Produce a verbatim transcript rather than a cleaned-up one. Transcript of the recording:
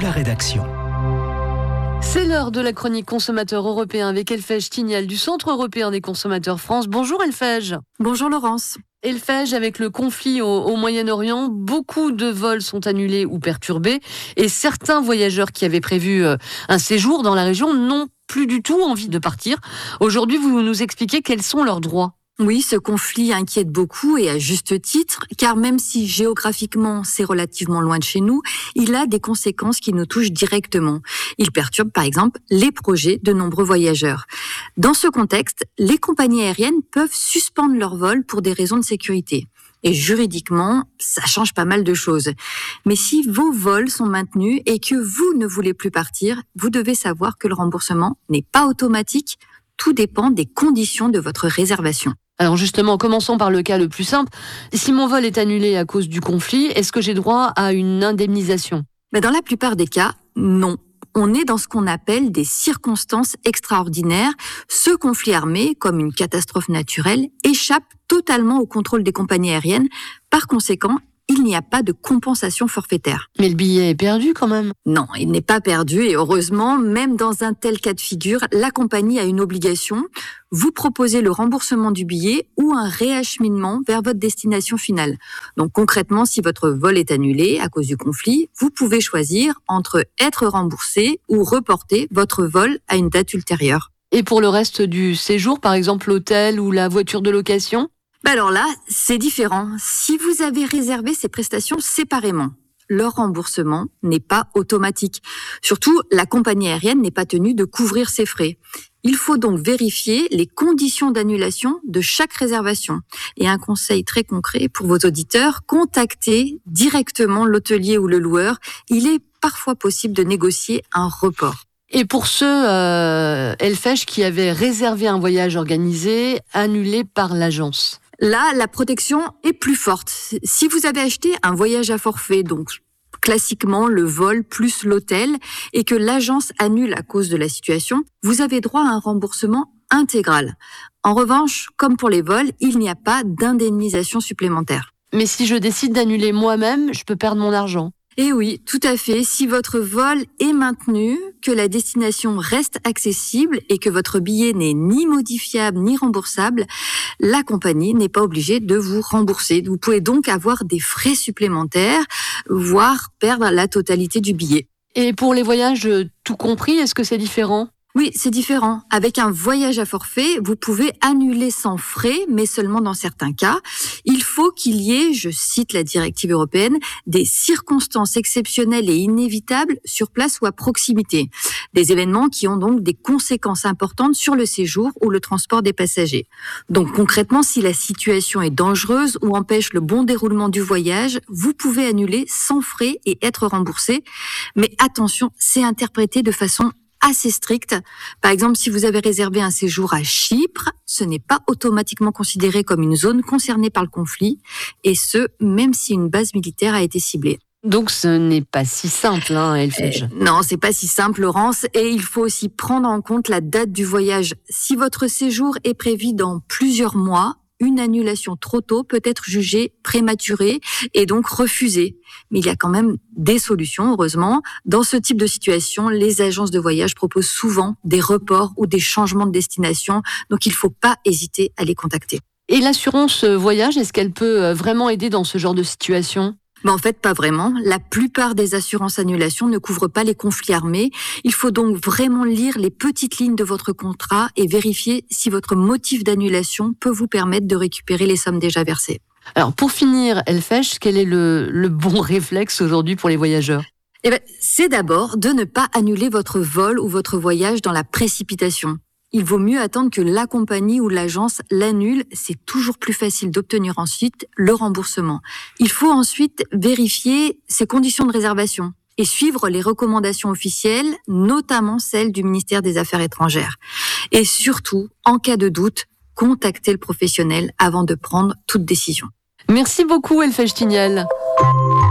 la rédaction. C'est l'heure de la chronique consommateur européen avec Elfège Tignal du Centre européen des consommateurs France. Bonjour Elfège. Bonjour Laurence. Elfège, avec le conflit au, au Moyen-Orient, beaucoup de vols sont annulés ou perturbés et certains voyageurs qui avaient prévu euh, un séjour dans la région n'ont plus du tout envie de partir. Aujourd'hui, vous nous expliquez quels sont leurs droits. Oui, ce conflit inquiète beaucoup et à juste titre, car même si géographiquement c'est relativement loin de chez nous, il a des conséquences qui nous touchent directement. Il perturbe par exemple les projets de nombreux voyageurs. Dans ce contexte, les compagnies aériennes peuvent suspendre leurs vols pour des raisons de sécurité. Et juridiquement, ça change pas mal de choses. Mais si vos vols sont maintenus et que vous ne voulez plus partir, vous devez savoir que le remboursement n'est pas automatique. Tout dépend des conditions de votre réservation. Alors justement, commençons par le cas le plus simple. Si mon vol est annulé à cause du conflit, est-ce que j'ai droit à une indemnisation ? Mais dans la plupart des cas, non. On est dans ce qu'on appelle des circonstances extraordinaires. Ce conflit armé, comme une catastrophe naturelle, échappe totalement au contrôle des compagnies aériennes. Par conséquent, il n'y a pas de compensation forfaitaire. Mais le billet est perdu quand même. Non, il n'est pas perdu et heureusement, même dans un tel cas de figure, la compagnie a une obligation. Vous proposez le remboursement du billet ou un réacheminement vers votre destination finale. Donc concrètement, si votre vol est annulé à cause du conflit, vous pouvez choisir entre être remboursé ou reporter votre vol à une date ultérieure. Et pour le reste du séjour, par exemple l'hôtel ou la voiture de location ? Bah alors là, c'est différent. Si vous avez réservé ces prestations séparément, leur remboursement n'est pas automatique. Surtout, la compagnie aérienne n'est pas tenue de couvrir ses frais. Il faut donc vérifier les conditions d'annulation de chaque réservation. Et un conseil très concret pour vos auditeurs, contactez directement l'hôtelier ou le loueur. Il est parfois possible de négocier un report. Et pour ceux, euh, Elfège, qui avaient réservé un voyage organisé, annulé par l'agence ? Là, la protection est plus forte. Si vous avez acheté un voyage à forfait, donc classiquement le vol plus l'hôtel, et que l'agence annule à cause de la situation, vous avez droit à un remboursement intégral. En revanche, comme pour les vols, il n'y a pas d'indemnisation supplémentaire. Mais si je décide d'annuler moi-même, je peux perdre mon argent. Eh oui, tout à fait. Si votre vol est maintenu, que la destination reste accessible et que votre billet n'est ni modifiable ni remboursable, la compagnie n'est pas obligée de vous rembourser. Vous pouvez donc avoir des frais supplémentaires, voire perdre la totalité du billet. Et pour les voyages tout compris, est-ce que c'est différent ? Oui, c'est différent. Avec un voyage à forfait, vous pouvez annuler sans frais, mais seulement dans certains cas. Il faut qu'il y ait, je cite la directive européenne, des circonstances exceptionnelles et inévitables sur place ou à proximité. Des événements qui ont donc des conséquences importantes sur le séjour ou le transport des passagers. Donc concrètement, si la situation est dangereuse ou empêche le bon déroulement du voyage, vous pouvez annuler sans frais et être remboursé. Mais attention, c'est interprété de façon assez strict. Par exemple, si vous avez réservé un séjour à Chypre, ce n'est pas automatiquement considéré comme une zone concernée par le conflit, et ce, même si une base militaire a été ciblée. Donc ce n'est pas si simple, hein, Elfège. Euh, non, c'est pas si simple, Laurence, et il faut aussi prendre en compte la date du voyage. Si votre séjour est prévu dans plusieurs mois, une annulation trop tôt peut être jugée prématurée et donc refusée. Mais il y a quand même des solutions, heureusement. Dans ce type de situation, les agences de voyage proposent souvent des reports ou des changements de destination, donc il ne faut pas hésiter à les contacter. Et l'assurance voyage, est-ce qu'elle peut vraiment aider dans ce genre de situation ? Mais en fait, pas vraiment. La plupart des assurances annulations ne couvrent pas les conflits armés. Il faut donc vraiment lire les petites lignes de votre contrat et vérifier si votre motif d'annulation peut vous permettre de récupérer les sommes déjà versées. Alors, pour finir, Elfège, quel est le, le bon réflexe aujourd'hui pour les voyageurs ? Eh ben, c'est d'abord de ne pas annuler votre vol ou votre voyage dans la précipitation. Il vaut mieux attendre que la compagnie ou l'agence l'annule. C'est toujours plus facile d'obtenir ensuite le remboursement. Il faut ensuite vérifier ses conditions de réservation et suivre les recommandations officielles, notamment celles du ministère des Affaires étrangères. Et surtout, en cas de doute, contactez le professionnel avant de prendre toute décision. Merci beaucoup, Elfège Tignal.